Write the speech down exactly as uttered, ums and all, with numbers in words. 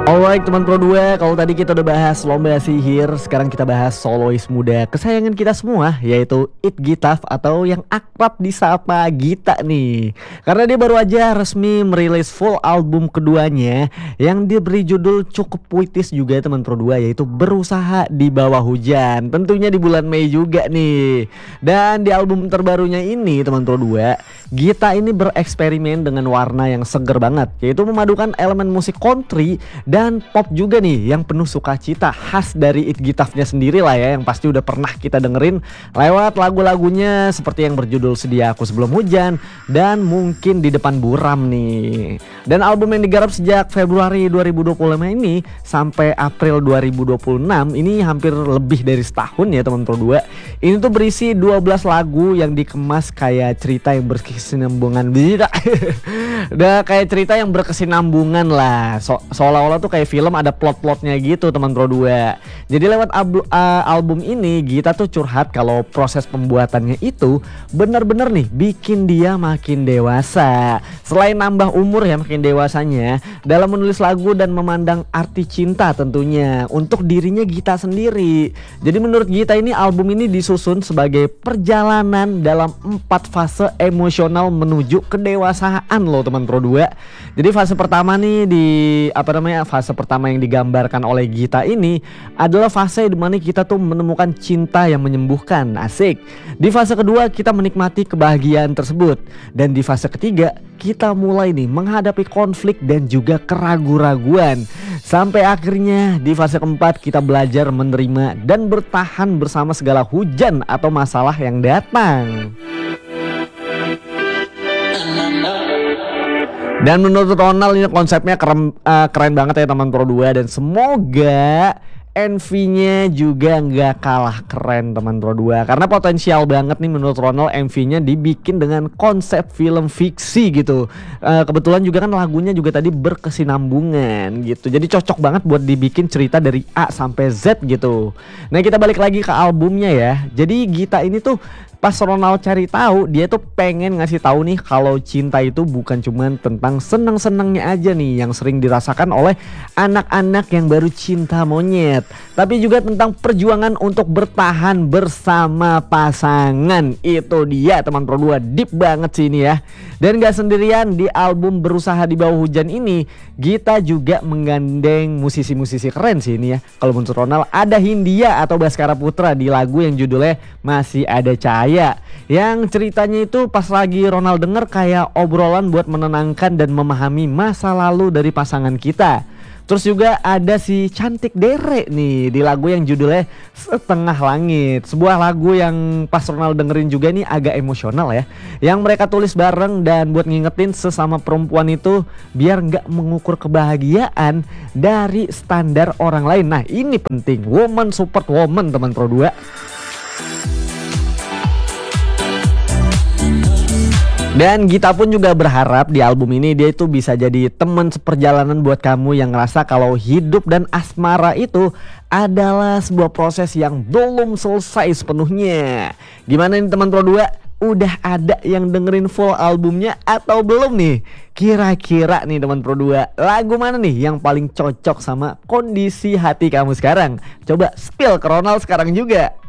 Alright teman Pro dua, kalau tadi kita udah bahas lomba sihir, sekarang kita bahas solois muda kesayangan kita semua, yaitu It Gitaf atau yang akrab disapa Gita nih. Karena dia baru aja resmi merilis full album keduanya yang diberi judul cukup puitis juga teman Pro dua, yaitu Berusaha di Bawah Hujan. Tentunya di bulan Mei juga nih. Dan di album terbarunya ini teman Pro dua, Gita ini bereksperimen dengan warna yang seger banget, yaitu memadukan elemen musik country dan pop juga nih yang penuh sukacita khas dari It Gitafnya sendiri lah ya, yang pasti udah pernah kita dengerin lewat lagu-lagunya seperti yang berjudul Sedia Aku Sebelum Hujan dan mungkin Di Depan Buram nih. Dan album yang digarap sejak Februari dua ribu dua puluh lima ini sampai April dua ribu dua puluh enam, ini hampir lebih dari setahun ya teman Pro dua. Ini tuh berisi dua belas lagu yang dikemas kayak cerita yang berkesinambungan bisa. Udah kayak cerita yang berkesinambungan lah, so seolah-olah tuh kayak film ada plot-plotnya gitu teman Pro dua. Jadi lewat album, uh, album ini Gita tuh curhat kalau proses pembuatannya itu bener-bener nih bikin dia makin dewasa. Selain nambah umur ya, makin dewasanya dalam menulis lagu dan memandang arti cinta tentunya untuk dirinya Gita sendiri. Jadi menurut Gita ini album ini disusun sebagai perjalanan dalam empat fase emosional menuju kedewasaan loh teman Pro dua. Jadi fase pertama nih di apa namanya fase pertama yang digambarkan oleh Gita ini adalah fase di mana kita tuh menemukan cinta yang menyembuhkan, asik. Di fase kedua kita menikmati kebahagiaan tersebut, dan di fase ketiga kita mulai nih menghadapi konflik dan juga keraguan-raguan. Sampai akhirnya di fase keempat kita belajar menerima dan bertahan bersama segala hujan atau masalah yang datang. Dan menurut Ronald ini konsepnya keren, uh, keren banget ya teman Pro dua, dan semoga M V-nya juga nggak kalah keren teman Pro dua, karena potensial banget nih menurut Ronald M V-nya dibikin dengan konsep film fiksi gitu. Uh, kebetulan juga kan lagunya juga tadi berkesinambungan gitu, jadi cocok banget buat dibikin cerita dari A sampai Z gitu. Nah kita balik lagi ke albumnya ya. Jadi Gita ini tuh pas Ronald cari tahu, dia tuh pengen ngasih tahu nih kalau cinta itu bukan cuman tentang senang-senangnya aja nih yang sering dirasakan oleh anak-anak yang baru cinta monyet, tapi juga tentang perjuangan untuk bertahan bersama pasangan. Itu dia teman Pro dua, deep banget sih ini ya. Dan gak sendirian di album Berusaha di Bawah Hujan ini, Gita juga menggandeng musisi-musisi keren sih ini ya. Kalau menurut Ronald ada Hindia atau Baskara Putra di lagu yang judulnya Masih Ada Cahaya, yang ceritanya itu pas lagi Ronald denger kayak obrolan buat menenangkan dan memahami masa lalu dari pasangan kita. Terus juga ada si Cantik Dere nih di lagu yang judulnya Setengah Langit, sebuah lagu yang pas Ronald dengerin juga nih agak emosional ya, yang mereka tulis bareng dan buat ngingetin sesama perempuan itu biar nggak mengukur kebahagiaan dari standar orang lain. Nah ini penting, woman support woman teman Pro dua. Dan Gita pun juga berharap di album ini dia itu bisa jadi teman seperjalanan buat kamu yang ngerasa kalau hidup dan asmara itu adalah sebuah proses yang belum selesai sepenuhnya. Gimana nih teman Pro dua? Udah ada yang dengerin full albumnya atau belum nih? Kira-kira nih teman Pro dua, lagu mana nih yang paling cocok sama kondisi hati kamu sekarang? Coba spill ke Ronald sekarang juga.